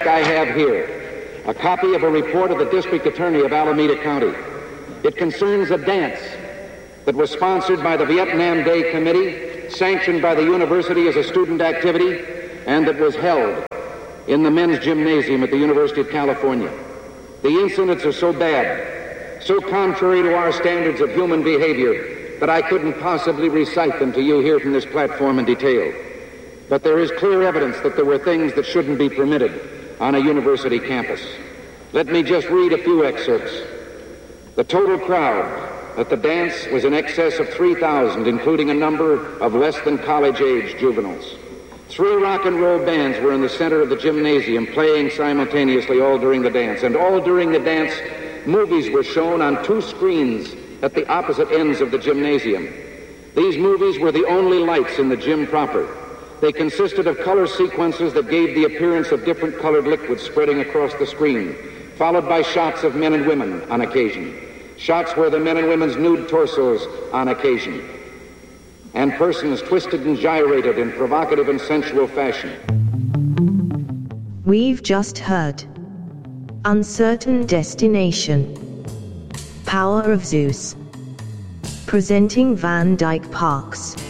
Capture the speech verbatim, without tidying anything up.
fact, I have here a copy of a report of the District Attorney of Alameda County. It concerns a dance that was sponsored by the Vietnam Day Committee, sanctioned by the university as a student activity, and that was held in the men's gymnasium at the University of California. The incidents are so bad, so contrary to our standards of human behavior, that I couldn't possibly recite them to you here from this platform in detail. But there is clear evidence that there were things that shouldn't be permitted on a university campus. Let me just read a few excerpts. The total crowd at the dance was in excess of three thousand, including a number of less than college-age juveniles. Three rock and roll bands were in the center of the gymnasium, playing simultaneously all during the dance. And all during the dance, movies were shown on two screens at the opposite ends of the gymnasium. These movies were the only lights in the gym proper. They consisted of color sequences that gave the appearance of different colored liquids spreading across the screen, followed by shots of men and women on occasion, shots where the men and women's nude torsos on occasion, and persons twisted and gyrated in provocative and sensual fashion. We've just heard Uncertain Destination, Power of Zeus, presenting Van Dyke Parks.